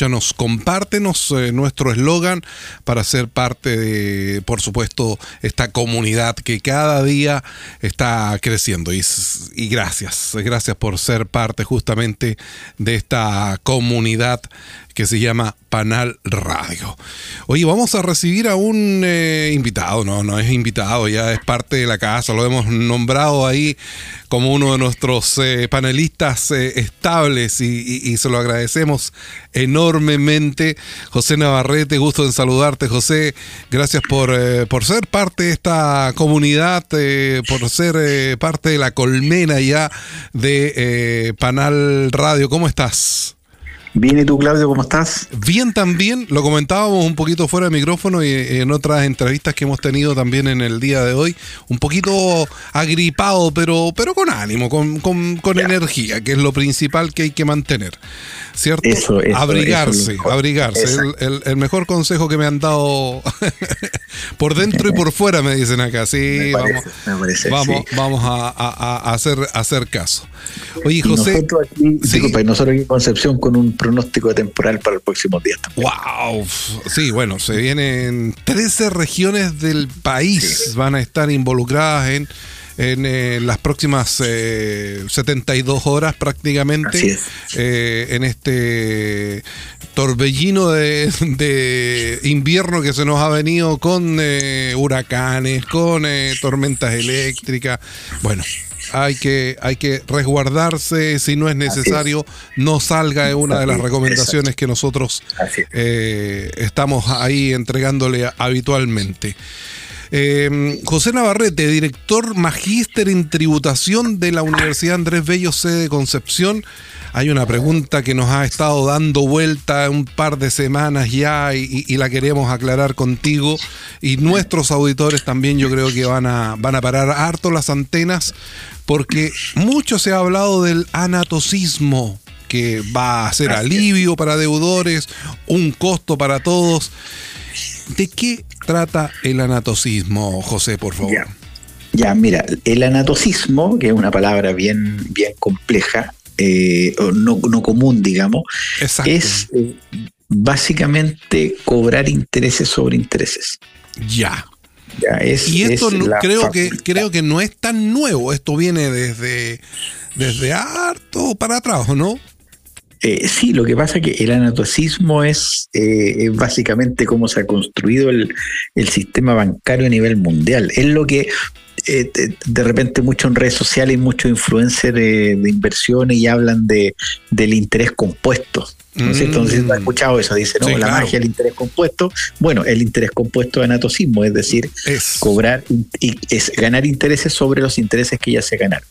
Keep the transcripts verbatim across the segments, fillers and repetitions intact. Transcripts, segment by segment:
escúchanos, compártenos eh, nuestro eslogan para ser parte de, por supuesto, esta comunidad que cada día está creciendo. Y, y gracias, gracias por ser parte justamente de esta comunidad que se llama Panal Radio. Oye, vamos a recibir a un eh, invitado, no, no es invitado, ya es parte de la casa, lo hemos nombrado ahí como uno de nuestros eh, panelistas eh, estables y, y, y se lo agradecemos enormemente. José Navarrete, gusto en saludarte, José, gracias por, eh, por ser parte de esta comunidad, eh, por ser eh, parte de la colmena ya de eh, Panal Radio. ¿Cómo estás? Bien, ¿y tú, Claudio, cómo estás? Bien también, lo comentábamos un poquito fuera de micrófono y en otras entrevistas que hemos tenido también en el día de hoy, un poquito agripado, pero, pero con ánimo, con, con, con energía, que es lo principal que hay que mantener, ¿cierto? Eso, eso, abrigarse, eso abrigarse, el, el, el mejor consejo que me han dado por dentro y por fuera, me dicen acá, sí, me parece, vamos, me parece, vamos, sí. vamos a, a, a, hacer, a hacer caso. Oye, y José, nosotros aquí, ¿sí? disculpa, y nosotros aquí en Concepción con un pronóstico temporal para los próximos días también. ¡Wow! Sí, bueno, se vienen trece regiones del país, sí. Van a estar involucradas en, en eh, las próximas eh, setenta y dos horas prácticamente. Así es. Eh, en este torbellino de, de invierno que se nos ha venido con eh, huracanes, con eh, tormentas eléctricas. Bueno, Hay que, hay que resguardarse, si no es necesario, no salga, es una de las recomendaciones Exacto. que nosotros eh, estamos ahí entregándole habitualmente. Eh, José Navarrete, director magíster en tributación de la Universidad Andrés Bello, sede de Concepción. Hay una pregunta que nos ha estado dando vuelta un par de semanas ya y, y la queremos aclarar contigo, y nuestros auditores también yo creo que van a, van a parar harto las antenas, porque mucho se ha hablado del anatocismo, que va a ser alivio para deudores, un costo para todos. ¿De qué trata el anatocismo, José, por favor? Ya, ya mira, el anatocismo, que es una palabra bien, bien compleja, eh, no, no común, digamos, Exacto. es eh, básicamente cobrar intereses sobre intereses. Ya. Ya es, y esto es no, creo que facultad. creo que no es tan nuevo, esto viene desde, desde harto para atrás, ¿no? Eh, sí, lo que pasa es que el anatocismo es, eh, es básicamente cómo se ha construido el, el sistema bancario a nivel mundial. Es lo que eh, de, de repente mucho en redes sociales y muchos influencers de, de inversiones y hablan de del interés compuesto. ¿No es cierto? Entonces, ¿no has escuchado eso? Dice, no, sí, la claro. magia del interés compuesto. Bueno, el interés compuesto es anatocismo, es decir, es. cobrar y es ganar intereses sobre los intereses que ya se ganaron.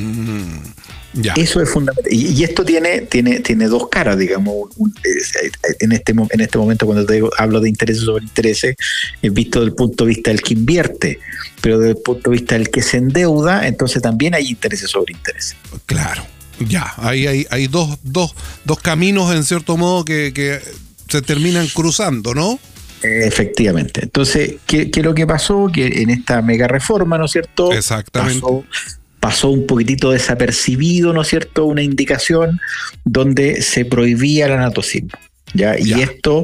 Mm, ya. Eso es fundamental. Y, y esto tiene, tiene, tiene dos caras, digamos. Un, en, este, en este momento, cuando te digo, hablo de intereses sobre intereses, es visto desde el punto de vista del que invierte, pero desde el punto de vista del que se endeuda, entonces también hay intereses sobre intereses. Claro. Ya, ahí hay, hay dos, dos, dos caminos en cierto modo que, que se terminan cruzando, ¿no? Efectivamente. Entonces, ¿qué, qué es lo que pasó? Que en esta mega reforma, ¿no es cierto? Exactamente. Pasó, pasó un poquitito desapercibido, ¿no es cierto? Una indicación donde se prohibía el anatocismo. ¿Ya? Y ya. esto,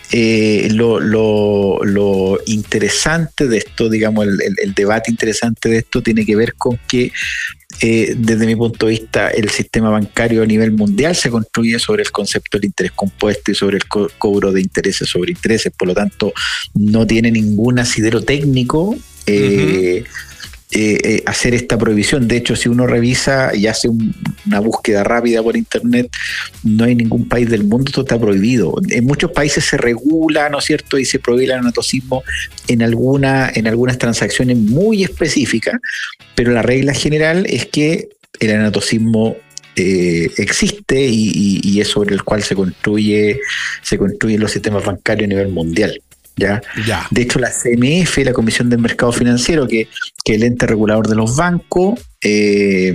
eh, lo, lo, lo interesante de esto, digamos, el, el, el debate interesante de esto tiene que ver con que Eh, desde mi punto de vista, el sistema bancario a nivel mundial se construye sobre el concepto del interés compuesto y sobre el co- cobro de intereses sobre intereses, por lo tanto no tiene ningún asidero técnico eh, uh-huh. eh, eh, hacer esta prohibición. De hecho, si uno revisa y hace un, una búsqueda rápida por internet, no hay ningún país del mundo, esto está prohibido. En muchos países se regula, ¿no es cierto?, y se prohíbe el anatocismo en, alguna, en algunas transacciones muy específicas, pero la regla general es que el anatocismo eh, existe y, y, y es sobre el cual se construye, se construyen los sistemas bancarios a nivel mundial. ¿Ya? Ya. De hecho, la C M F, la Comisión del Mercado Financiero, que, que es el ente regulador de los bancos, eh,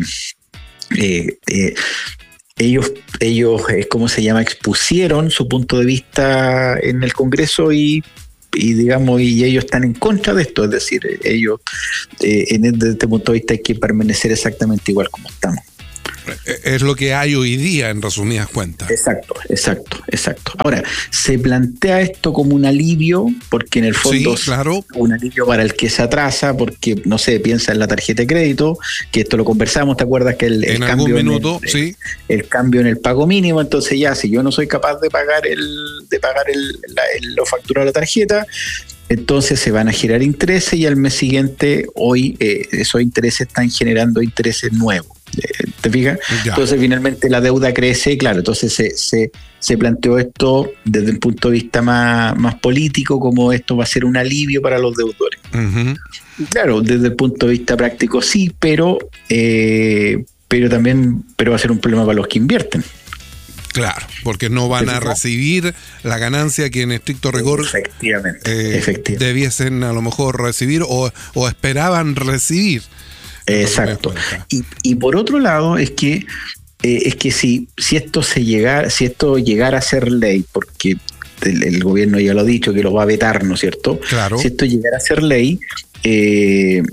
eh, eh, ellos, ellos eh, ¿cómo se llama?, expusieron su punto de vista en el Congreso y y digamos y ellos están en contra de esto, es decir, ellos eh, en, desde este punto de vista hay que permanecer exactamente igual como estamos. Es lo que hay hoy día, en resumidas cuentas. Exacto, exacto, exacto. Ahora, se plantea esto como un alivio, porque en el fondo sí, claro. un alivio para el que se atrasa, porque, no sé, piensa en la tarjeta de crédito, que esto lo conversamos, ¿te acuerdas? Que el, el en cambio algún minuto, en el, sí. El, el cambio en el pago mínimo, entonces ya, si yo no soy capaz de pagar el de pagar el, la, el, lo facturado a la tarjeta, entonces se van a girar intereses y al mes siguiente, hoy, eh, esos intereses están generando intereses nuevos. ¿Te fijas? Ya. Entonces finalmente la deuda crece y claro, entonces se, se, se planteó esto desde un punto de vista más, más político, como esto va a ser un alivio para los deudores. Uh-huh. Claro, desde el punto de vista práctico sí, pero, eh, pero también pero va a ser un problema para los que invierten. Claro, porque no van a recibir la ganancia que en estricto rigor efectivamente, eh, efectivamente. debiesen a lo mejor recibir o, o esperaban recibir. Exacto. Y, y por otro lado es que eh, es que si, si esto se llegara, si esto llegara a ser ley, porque el, el gobierno ya lo ha dicho que lo va a vetar, ¿no es cierto? Claro. Si esto llegara a ser ley, eh,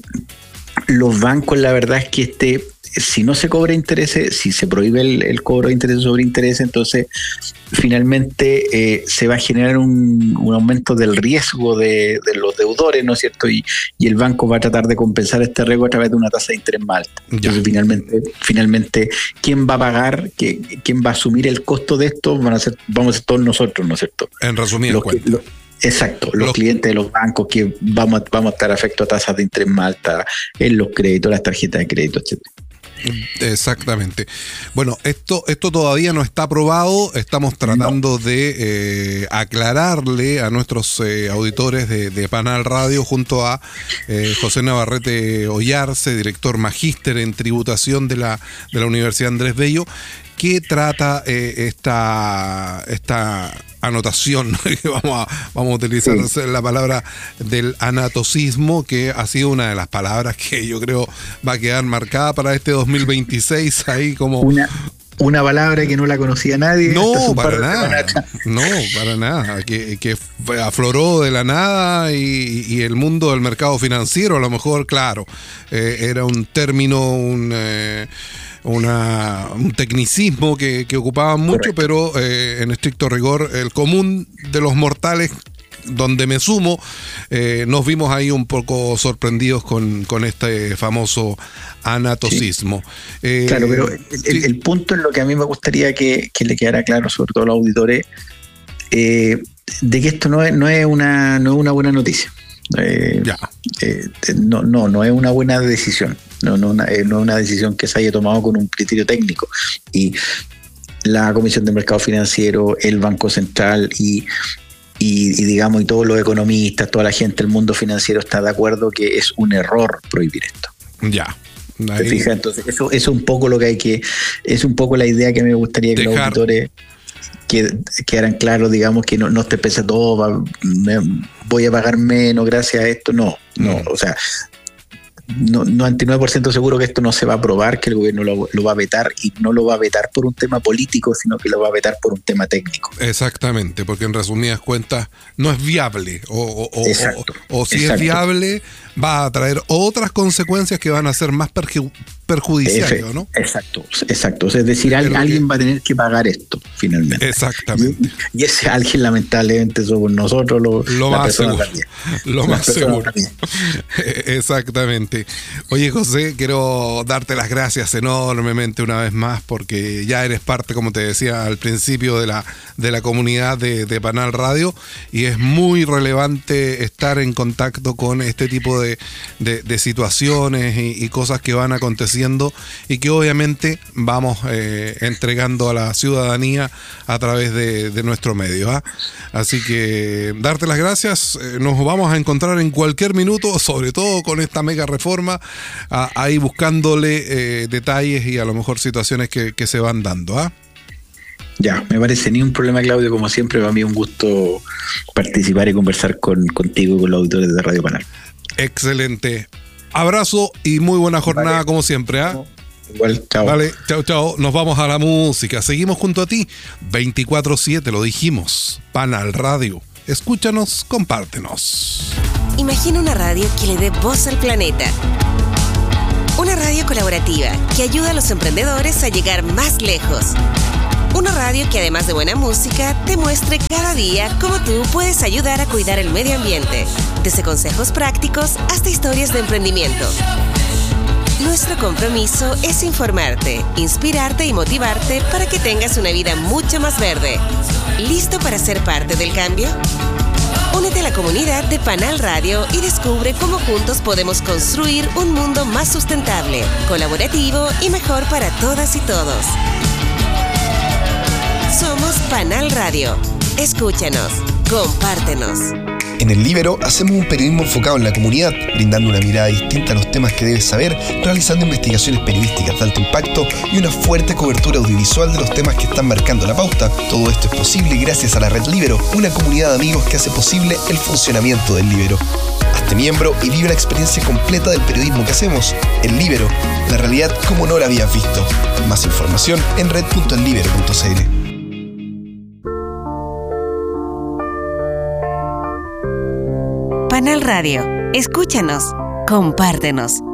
los bancos, la verdad es que este, si no se cobra intereses, si se prohíbe el, el cobro de intereses sobre intereses, entonces finalmente eh, se va a generar un, un aumento del riesgo de, de los deudores, ¿no es cierto? Y, y el banco va a tratar de compensar este riesgo a través de una tasa de interés más alta. Entonces finalmente, finalmente, ¿quién va a pagar? ¿Quién va a asumir el costo de esto? Van a ser, vamos a ser todos nosotros, ¿no es cierto? En resumidas cuentas. Los, Exacto, los, los clientes de los bancos que vamos, vamos a estar afectos a tasas de interés más altas en los créditos, las tarjetas de crédito, etcétera. Exactamente. Bueno, esto, esto todavía no está aprobado. Estamos tratando no. de eh, aclararle a nuestros eh, auditores de, de Panal Radio junto a eh, José Navarrete Ollarse, director magíster en tributación de la, de la Universidad Andrés Bello, que trata eh, esta, esta anotación, vamos a, vamos a utilizar sí. la palabra del anatocismo, que ha sido una de las palabras que yo creo va a quedar marcada para este dos mil veintiséis, ahí como... Una, una palabra que no la conocía nadie. No, para nada, no, para nada, que, que afloró de la nada y, y el mundo del mercado financiero, a lo mejor, claro, eh, era un término, un... Eh, Una, un tecnicismo que, que ocupaban mucho, correcto, pero eh, en estricto rigor el común de los mortales, donde me sumo, eh, nos vimos ahí un poco sorprendidos con, con este famoso anatocismo. Sí. Eh, claro, pero el, el, el punto en lo que a mí me gustaría que, que le quedara claro, sobre todo a los auditores, eh, de que esto no es, no es, una, no es una buena noticia. Eh, ya. Eh, no, no, no es una buena decisión. No, no, una, eh, no es una decisión que se haya tomado con un criterio técnico. Y la Comisión de Mercado Financiero, el Banco Central y, y, y digamos, y todos los economistas, toda la gente del mundo financiero está de acuerdo que es un error prohibir esto. Ya. ¿Te fijas? Entonces, eso, eso es un poco lo que hay que, es un poco la idea que me gustaría que dejar. Los auditores que quedaran claros, digamos, que no, no te pesa todo, va, me, voy a pagar menos gracias a esto. No, no, mm. o sea, no, noventa y nueve por ciento seguro que esto no se va a aprobar, que el gobierno lo, lo va a vetar, y no lo va a vetar por un tema político, sino que lo va a vetar por un tema técnico. Exactamente, porque en resumidas cuentas no es viable, o, o, exacto, o, o si exacto. es viable va a traer otras consecuencias que van a ser más perju- perjudiciales, Efe, ¿no? Exacto, exacto. O sea, es decir, alguien, alguien va a tener que pagar esto, finalmente. Exactamente. Y, y ese alguien, lamentablemente, somos nosotros, lo, lo más seguro. Lo más seguro. Exactamente. Oye, José, quiero darte las gracias enormemente una vez más, porque ya eres parte, como te decía al principio, de la, de la comunidad de, de Panal Radio, y es muy relevante estar en contacto con este tipo de, de, de situaciones y, y cosas que van aconteciendo y que obviamente vamos eh, entregando a la ciudadanía a través de, de nuestro medio, ¿eh? Así que darte las gracias, eh, nos vamos a encontrar en cualquier minuto, sobre todo con esta mega reforma, a, ahí buscándole eh, detalles y a lo mejor situaciones que, que se van dando, ¿ah? ¿eh? Ya, me parece ni un problema, Claudio. Como siempre, para mí es un gusto participar y conversar con, contigo y con los auditores de Radio Panal. Excelente. Abrazo y muy buena jornada, vale, como siempre, ¿ah? ¿eh? Igual, chao. Vale, chao, chao. Nos vamos a la música. Seguimos junto a ti. veinticuatro siete, lo dijimos. Panal Radio. Escúchanos, compártenos. Imagina una radio que le dé voz al planeta. Una radio radio colaborativa que ayuda a los emprendedores a llegar más lejos. Una radio que además de buena música, te muestre cada día cómo tú puedes ayudar a cuidar el medio ambiente, desde consejos prácticos hasta historias de emprendimiento. Nuestro compromiso es informarte, inspirarte y motivarte para que tengas una vida mucho más verde. ¿Listo para ser parte del cambio? Únete a la comunidad de Panal Radio y descubre cómo juntos podemos construir un mundo más sustentable, colaborativo y mejor para todas y todos. Somos Panal Radio. Escúchanos, compártenos. En El Líbero hacemos un periodismo enfocado en la comunidad, brindando una mirada distinta a los temas que debes saber, realizando investigaciones periodísticas de alto impacto y una fuerte cobertura audiovisual de los temas que están marcando la pauta. Todo esto es posible gracias a la Red Líbero, una comunidad de amigos que hace posible el funcionamiento del Líbero. Hazte miembro y vive la experiencia completa del periodismo que hacemos. El Líbero, la realidad como no la habías visto. Más información en red punto el líbero punto c l. Panal Radio. Escúchanos, compártenos.